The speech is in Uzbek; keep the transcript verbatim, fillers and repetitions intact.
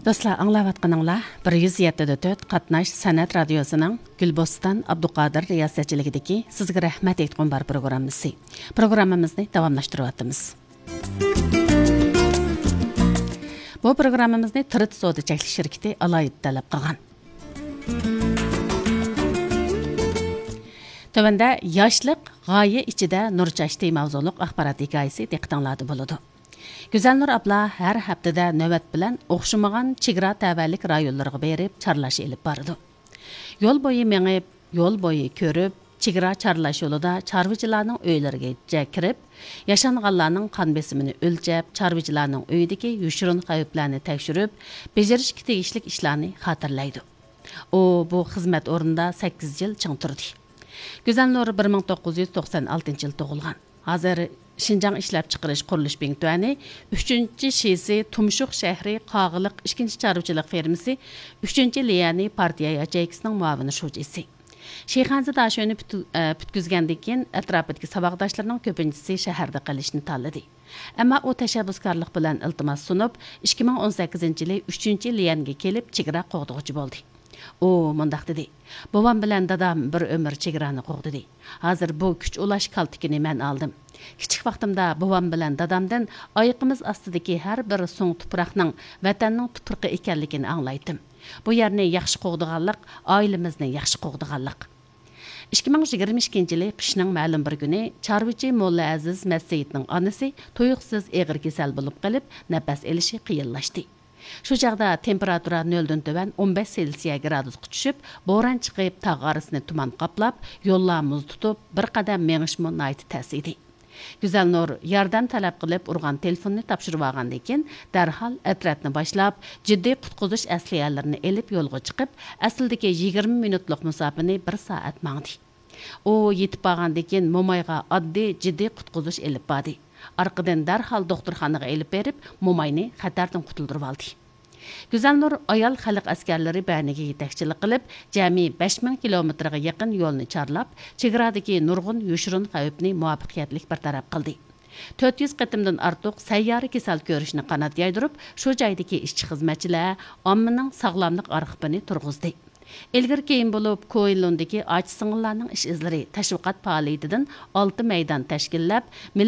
Dostlar, anlayatqanыңlar bir yuz yetti dört Qatnash San'at radiosuning Gulbostan Abduqodir riyosetchiligidagi sizga rahmat aytgan bar programmasi. Programmamizni davomlashtiryapmiz. Bu programmamizni Tirit Soda cheklik shirkati alohida talab qilgan. Tövəndə yaşlıq g'oya ichida nur chashdi mavzuliq axborot hikoyasi diqqatinglarda bo'ladi. Güzelnur abla her haftada növbət bilan o'xshamagan chegara tavallik rayonlarga berib charlash elib bordi. Yo'l bo'yi mengib, yo'l bo'yi ko'rib, chegara charlash yo'lida chorvachilarning uylariga kirib, yashanganlarning qon besimini o'lchab, chorvachilarning uyidagi yushirin xavflarni tekshirib, bajarishga tegishli ishlarni xotirlaydi. U bu xizmat o'rnida sakkiz yil ching turdi. Güzelnur bir ming to'qqiz yuz to'qson oltinchi yil tug'ilgan. Hozir Şinjan İşlep Çıqırış Quruluş Bintuani uchinchi Şisi Tumshuq shahri Qog'iliq ikkinchi chorvachilik fermasi uchinchi Liyani partiya yacheykisining muavini shujisi. Sheyxanzi dashoni putkizgandan keyin atrofidagi saboqdoshlarining ko'pinchisi shaharda qolishni tanladi. Ammo u tashabbuskorlik bilan iltimos sunib, ikki ming o'n sakkizinchi yili uchinchi Liyanga kelib chegara qo'g'dug'uchi bo'ldi. O mundaq dedi. Babam bilan dadam bir ömür chegarani qo'g'di. Hozir bu kuch ulash kaltikini men aldım. Kichik vaqtimda babam bilan dadamdan oyoqimiz ostidagi har bir so'ng tuproqning vatanning tuproqi ekanligini anglaydim. Bu yerni yaxshi qo'g'diganlik, oilamizni yaxshi qo'g'diganlik. ikki ming yigirma ikkinchi yili qishning ma'lum bir kuni chorvachi Molla Aziz Masjidning onasi tuyuqsiz eg'ir kasal bo'lib qolib, nafas olishi qiyinlashdi. Shu chaqda temperatura noldan tövan o'n besh Selsiya gradusga tushib, bo'ron chiqib, tog' orasini tuman qoplab, yo'llar muz tutib, bir qadam mengishmi nayti tasidi. Güzelnur yordam talab qilib urgan telefonni topshirib olgandan keyin darhol atrofni boshlab, jiddiy qutqizish asliyalarini elib yo'lga chiqib, aslidagi yigirma minutlik musofani bir soat mangdi. U yetib olgandan keyin Momayga oddiy jiddiy qutqizish elib bordi. Arqadan darhol doktorxonaga elib berib, Momayni xatardan qutuldirib oldi. Güzelnur ayol xalq askarlari baniga yetakchilik qilib, jami besh ming kilometrga yaqin yo'lni chorlab, chegaradagi nurg'un yushirin xavfni muvaffaqiyatli bartaraf qildi. to'rt yuz qatimdan ortiq sayyora kasal ko'rishni qanot yaydirib, shu joydagi ishchi xizmatchilar ommaning sog'lomlik arxivini turg'izdi. Ilgari keyin bo'lib, Koyilondagi och singillarning ish izlari tashviqot faoliyatidan olti maydon tashkillab,